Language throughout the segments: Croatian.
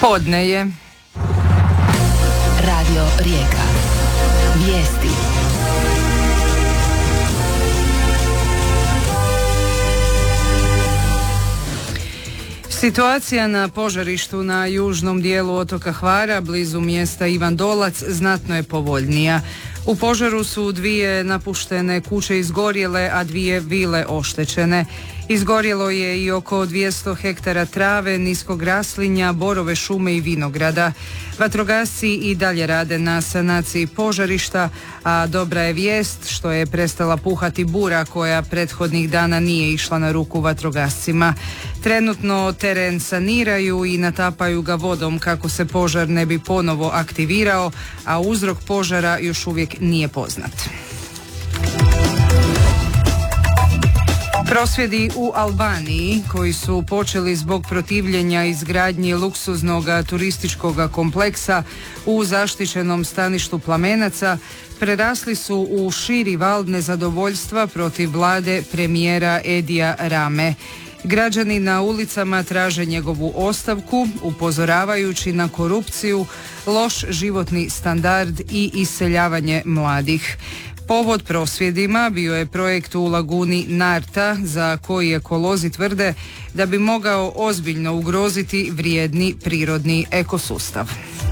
Podne je. Radio Rijeka. Vijesti. Situacija na požarištu na južnom dijelu otoka Hvara, blizu mjesta Ivan Dolac, znatno je povoljnija. U požaru su 2 napuštene kuće izgorjele, a 2 vile oštećene. Izgorjelo je i oko 200 hektara trave, niskog raslinja, borove šume i vinograda. Vatrogasci i dalje rade na sanaciji požarišta, a dobra je vijest što je prestala puhati bura koja prethodnih dana nije išla na ruku vatrogascima. Trenutno teren saniraju i natapaju ga vodom kako se požar ne bi ponovo aktivirao, a uzrok požara još uvijek nije poznat. Prosvjedi u Albaniji, koji su počeli zbog protivljenja izgradnji luksuznog turističkog kompleksa u zaštićenom staništu Plamenaca, prerasli su u širi val nezadovoljstva protiv vlade premijera Edija Rame. Građani na ulicama traže njegovu ostavku, upozoravajući na korupciju, loš životni standard i iseljavanje mladih. Povod prosvjedima bio je projekt u laguni Narta, za koji ekolozi tvrde da bi mogao ozbiljno ugroziti vrijedni prirodni ekosustav.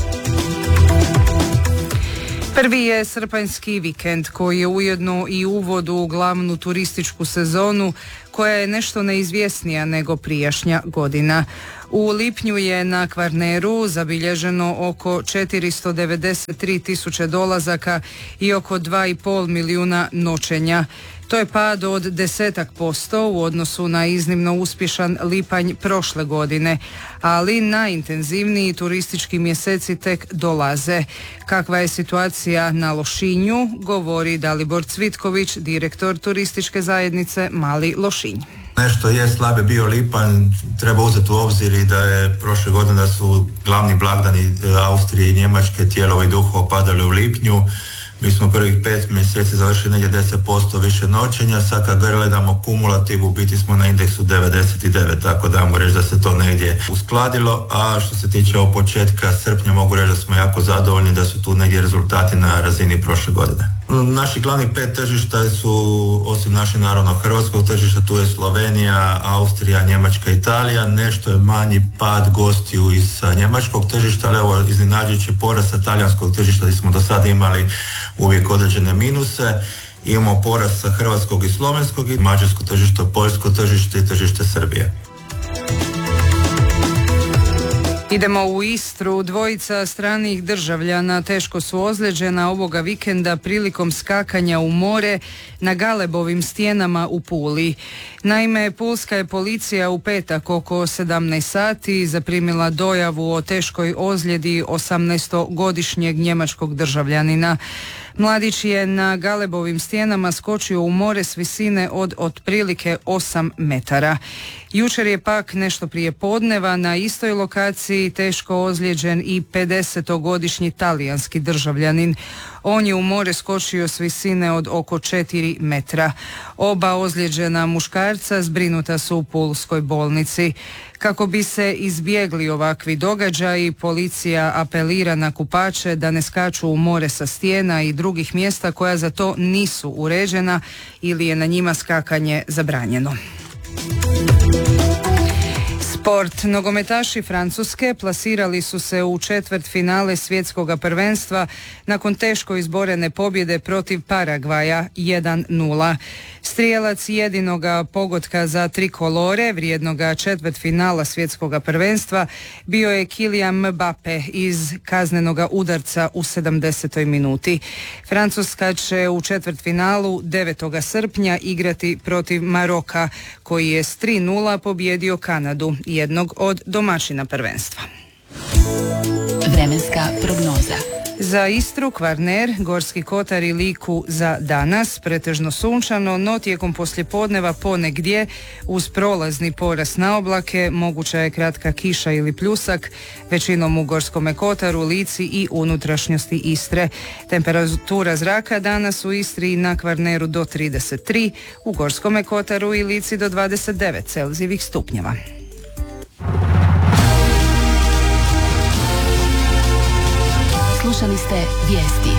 Prvi je srpanjski vikend koji je ujedno i uvod u glavnu turističku sezonu koja je nešto neizvjesnija nego prijašnja godina. U lipnju je na Kvarneru zabilježeno oko 493 tisuće dolazaka i oko 2,5 milijuna noćenja. To je pad od 10% u odnosu na iznimno uspješan lipanj prošle godine, ali najintenzivniji turistički mjeseci tek dolaze. Kakva je situacija na Lošinju, govori Dalibor Cvitković, direktor turističke zajednice Mali Lošinj. Nešto je slabe bio lipanj, treba uzeti u obzir i da je prošle godine da su glavni blagdani Austrije i Njemačke Tijelo i duhova padali u lipnju. Mi smo prvih 5 mjeseci završili negdje 10% više noćenja, sad kad gledamo kumulativ, u biti smo na indeksu 99, tako da mogu reći da se to negdje uskladilo, a što se tiče od početka srpnja mogu reći da smo jako zadovoljni da su tu negdje rezultati na razini prošle godine. Naši glavni 5 tržišta su, osim naše naravno hrvatskog tržišta, tu je Slovenija, Austrija, Njemačka, Italija. Nešto je manji pad gostiju iz njemačkog tržišta, ali evo iznenađujući porast sa talijanskog tržišta gdje smo do sada imali uvijek određene minuse. Imamo porast sa hrvatskog i slovenskog i mađarsko tržište, poljsko tržište i tržište Srbije. Idemo u Istru. 2 stranih državljana teško su ozlijeđena ovoga vikenda prilikom skakanja u more na Galebovim stijenama u Puli. Naime, pulska je policija u petak oko 17 sati zaprimila dojavu o teškoj ozljedi 18-godišnjeg njemačkog državljanina. Mladić je na Galebovim stijenama skočio u more s visine od otprilike 8 metara. Jučer je pak nešto prije podneva na istoj lokaciji teško ozlijeđen i 50-godišnji talijanski državljanin. On je u more skočio s visine od oko 4 metra. Oba ozlijeđena muškarca zbrinuta su u pulskoj bolnici. Kako bi se izbjegli ovakvi događaji, policija apelira na kupače da ne skaču u more sa stijena i drugih mjesta koja za to nisu uređena ili je na njima skakanje zabranjeno. Sport. Nogometaši Francuske plasirali su se u četvrtfinale svjetskog prvenstva nakon teško izborene pobjede protiv Paragvaja 1-0. Strijelac jedinoga pogotka za trikolore vrijednoga četvrtfinala svjetskog prvenstva bio je Kylian Mbappe iz kaznenoga udarca u 70. minuti. Francuska će u četvrtfinalu 9. srpnja igrati protiv Maroka, koji je s 3-0 pobjedio Kanadu, jednog od domaćina prvenstva. Vremenska prognoza. Za Istru, Kvarner, Gorski kotar i Liku za danas pretežno sunčano, no tijekom poslijepodneva ponegdje uz prolazni porast na oblake moguća je kratka kiša ili pljusak, većinom u Gorskome kotaru, Lici i unutrašnjosti Istre. Temperatura zraka danas u Istri i na Kvarneru do 33, u Gorskome kotaru i Lici do 29 Celzijevih stupnjeva. Slušali ste vijesti.